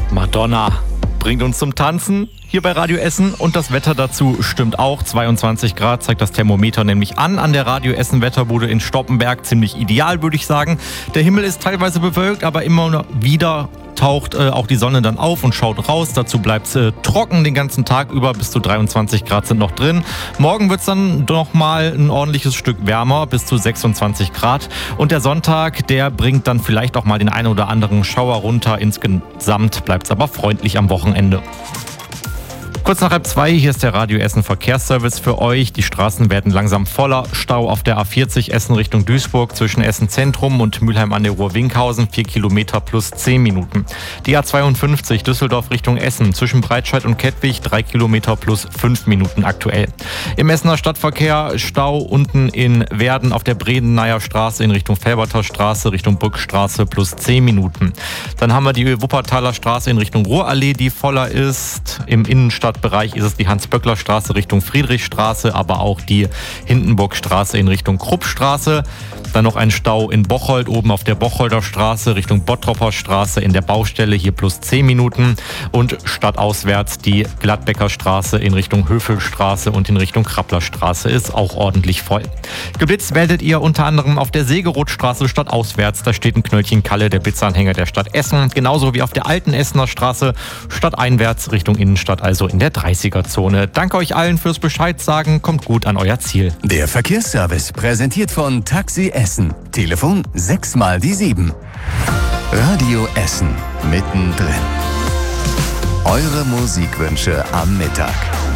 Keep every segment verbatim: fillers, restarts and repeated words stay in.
Madonna bringt uns zum Tanzen hier bei Radio Essen und das Wetter dazu stimmt auch. zweiundzwanzig Grad zeigt das Thermometer nämlich an an der Radio Essen Wetterbude in Stoppenberg. Ziemlich ideal, würde ich sagen. Der Himmel ist teilweise bewölkt, aber immer wieder taucht äh, auch die Sonne dann auf und schaut raus. Dazu bleibt es äh, trocken den ganzen Tag über. Bis zu dreiundzwanzig Grad sind noch drin. Morgen wird es dann noch mal ein ordentliches Stück wärmer, bis zu sechsundzwanzig Grad. Und der Sonntag, der bringt dann vielleicht auch mal den einen oder anderen Schauer runter. Insgesamt bleibt es aber freundlich am Wochenende. Kurz nach halb zwei, hier ist der Radio Essen Verkehrsservice für euch. Die Straßen werden langsam voller. Stau auf der A vierzig Essen Richtung Duisburg zwischen Essen Zentrum und Mülheim an der Ruhr-Winkhausen, vier Kilometer plus zehn Minuten. Die A zweiundfünfzig Düsseldorf Richtung Essen zwischen Breitscheid und Kettwig, drei Kilometer plus fünf Minuten aktuell. Im Essener Stadtverkehr Stau unten in Werden auf der Bredeneier Straße in Richtung Felberter Straße, Richtung Brückstraße plus zehn Minuten. Dann haben wir die Wuppertaler Straße in Richtung Ruhrallee, die voller ist. Im Innenstadtbereich ist es die Hans-Böckler-Straße Richtung Friedrichstraße, aber auch die Hindenburgstraße in Richtung Kruppstraße. Dann noch ein Stau in Bocholt, oben auf der Bocholder Straße Richtung Bottropper Straße in der Baustelle, hier plus zehn Minuten. Und stadtauswärts die Gladbecker Straße in Richtung Höfelstraße und in Richtung Krapplerstraße ist auch ordentlich voll. Geblitzt werdet ihr unter anderem auf der Segerothstraße stadtauswärts. Da steht ein Knöllchen Kalle, der Blitzanhänger der Stadt Essen. Genauso wie auf der alten Essener Straße stadteinwärts Richtung Innenstadt, also in der dreißiger-Zone. Danke euch allen fürs Bescheid sagen. Kommt gut an euer Ziel. Der Verkehrsservice präsentiert von Taxi Essen. Telefon sechs mal die sieben. Radio Essen mittendrin. Eure Musikwünsche am Mittag.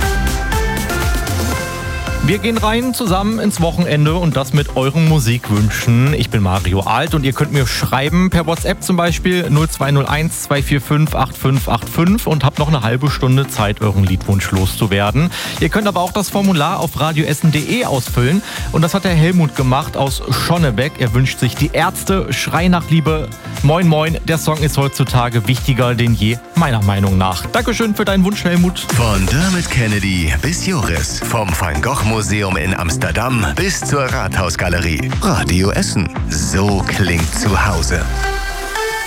Wir gehen rein zusammen ins Wochenende und das mit euren Musikwünschen. Ich bin Mario Alt und ihr könnt mir schreiben per WhatsApp zum Beispiel null zwei null eins zwei vier fünf acht fünf acht fünf und habt noch eine halbe Stunde Zeit, euren Liedwunsch loszuwerden. Ihr könnt aber auch das Formular auf radioessen punkt de ausfüllen und das hat der Helmut gemacht aus Schonnebeck. Er wünscht sich die Ärzte, Schrei nach Liebe. Moin Moin, der Song ist heutzutage wichtiger denn je, meiner Meinung nach. Dankeschön für deinen Wunsch, Helmut. Von Dermot Kennedy bis Joris, vom Van Gogh Museum in Amsterdam bis zur Rathausgalerie. Radio Essen. So klingt zu Hause.